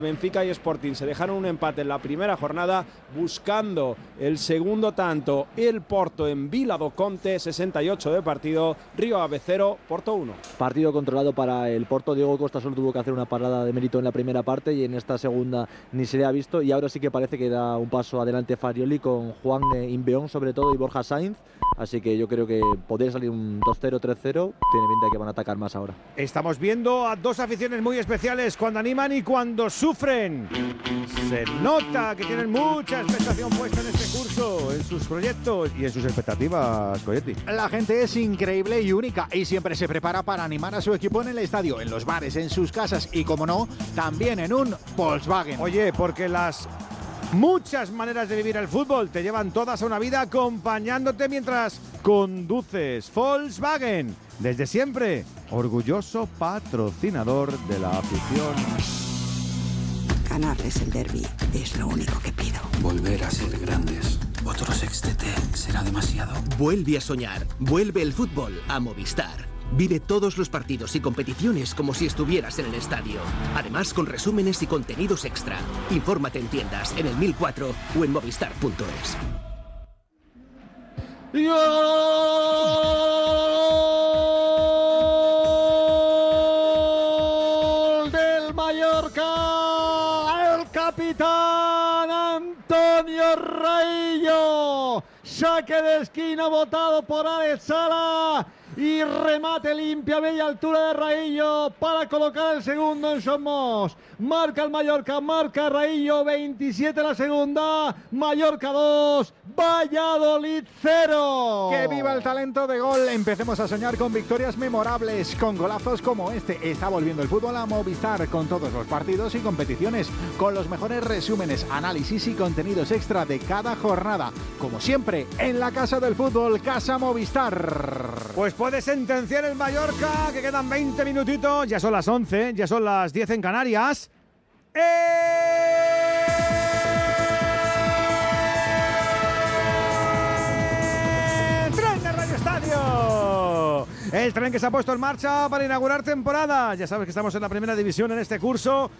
Benfica y Sporting se dejaron un empate en la primera jornada, buscando el segundo tanto el Porto en Vila do Conte, 68 de partido, Río Ave 0, Porto 1. Partido controlado para el Porto. Diego Costa solo tuvo que hacer una parada de mérito en la primera parte y en esta segunda ni se le ha visto, y ahora sí que parece que da un paso adelante Farioli con Juan Imbeón sobre todo y Borja Sainz, así que yo creo que podría salir un 2-0, 3-0, tiene pinta de que van a atacar más ahora. Estamos viendo a dos aficiones muy especiales cuando animan y cuando sufren. Se nota que tienen mucha expectación puesta en este curso, en sus proyectos y en sus expectativas, Coyetti. La gente es increíble y única y siempre se prepara para animar a su equipo en el estadio, en los bares, en sus casas y, como no, también en un Volkswagen. Oye, porque las muchas maneras de vivir el fútbol te llevan todas a una vida acompañándote mientras conduces. Volkswagen, desde siempre, orgulloso patrocinador de la afición. Ganarles el derbi es lo único que pido. Volver a ser grandes. Otro sextete será demasiado. Vuelve a soñar. Vuelve el fútbol a Movistar. Vive todos los partidos y competiciones como si estuvieras en el estadio. Además, con resúmenes y contenidos extra. Infórmate en tiendas, en el 1004 o en movistar.es. ¡Gol del Mallorca! ¡El capitán Antonio Raillo! Saque de esquina botado por Alex Sala y remate limpio a media altura de Raillo para colocar el segundo en Somos. Marca el Mallorca, marca Raillo, 27 la segunda, Mallorca 2, Valladolid 0. ¡Que viva el talento de gol! Empecemos a soñar con victorias memorables, con golazos como este. Está volviendo el fútbol a Movistar con todos los partidos y competiciones, con los mejores resúmenes, análisis y contenidos extra de cada jornada. Como siempre, en la casa del fútbol, Casa Movistar. Pues puede sentenciar el Mallorca, que quedan 20 minutitos, ya son las 11, ya son las 10 en Canarias. ¡Tren de Radio Estadio! El tren que se ha puesto en marcha para inaugurar temporada. Ya sabes que estamos en la primera división en este curso,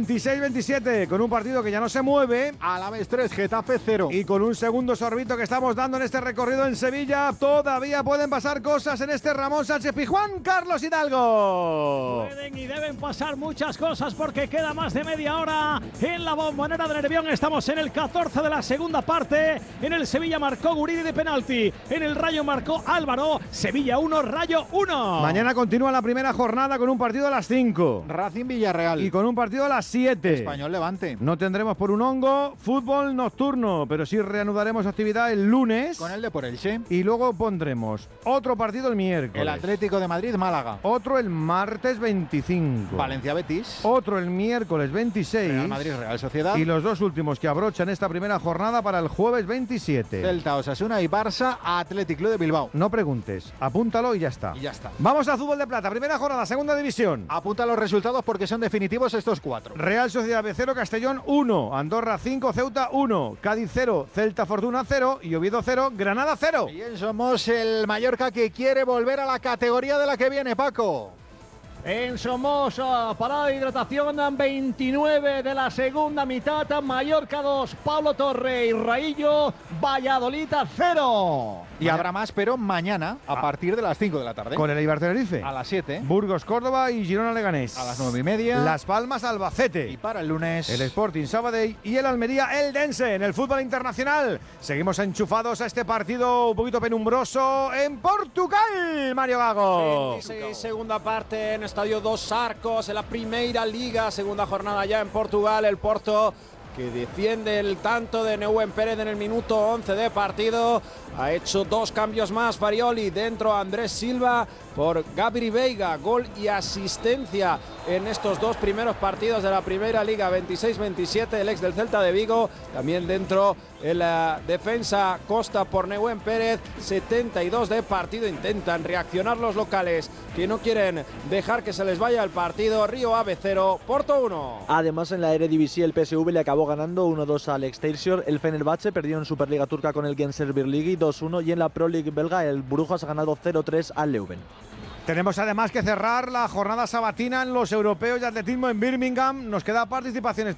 26-27, con un partido que ya no se mueve. Alavés 3, Getafe 0. Y con un segundo sorbito que estamos dando en este recorrido en Sevilla, todavía pueden pasar cosas en este Ramón Sánchez Pizjuán. Carlos Hidalgo. Pueden y deben pasar muchas cosas porque queda más de media hora en la Bombonera de Nervión. Estamos en el 14 de la segunda parte. En el Sevilla marcó Guridi de penalti. En el Rayo marcó Álvaro. Sevilla 1, Rayo 1. Mañana continúa la primera jornada con un partido a las 5. Racing Villarreal. Y con un partido a las 7. Español Levante. No tendremos por un hongo fútbol nocturno, pero sí reanudaremos actividad el lunes. Con el de por Elche. Y luego pondremos otro partido el miércoles. El Atlético de Madrid, Málaga. Otro el martes 25. Valencia Betis. Otro el miércoles 26. Real Madrid, Real Sociedad. Y los dos últimos que abrochan esta primera jornada para el jueves 27. Celta, Osasuna y Barça, Athletic Club de Bilbao. No preguntes, apúntalo y ya está. Y ya está. Vamos a fútbol de plata, primera jornada, segunda división. Apunta los resultados porque son definitivos estos 4. Real Sociedad B 0, Castellón 1, Andorra 5, Ceuta 1, Cádiz 0, Celta Fortuna 0 y Oviedo 0, Granada 0. Bien, somos el Mallorca que quiere volver a la categoría de la que viene, Paco. En Somoza, parada de hidratación, 29 de la segunda mitad, Mallorca 2, Pablo Torre y Raillo, Valladolid 0. Y habrá más, pero mañana, a partir de las 5 de la tarde. Con el Eibar Tenerife. A las 7. Burgos Córdoba y Girona Leganés. A las 9:30. Las Palmas Albacete. Y para el lunes, el Sporting Sabadell y el Almería Eldense. En el fútbol internacional seguimos enchufados a este partido un poquito penumbroso en Portugal, Mario Gago. 26, segunda parte en Estadio Dos Arcos, en la Primeira Liga, segunda jornada ya en Portugal. El Porto, que defiende el tanto de Neuwen Pérez en el minuto 11 de partido. Ha hecho dos cambios más Farioli, dentro Andrés Silva por Gabri Veiga, gol y asistencia en estos dos primeros partidos de la Primera Liga, 26-27, el ex del Celta de Vigo. También dentro en la defensa Costa por Neuwen Pérez, 72 de partido. Intentan reaccionar los locales, que no quieren dejar que se les vaya el partido. Río Ave 0, Porto 1. Además, en la Eredivisie el PSV le acabó ganando 1-2 al Excelsior. El Fenerbahce perdió en Superliga Turca con el Gençlerbirliği 2-1 y en la Pro League belga el Brujas ha ganado 0-3 al Leuven. Tenemos además que cerrar la jornada sabatina en los europeos de atletismo en Birmingham. Nos queda participaciones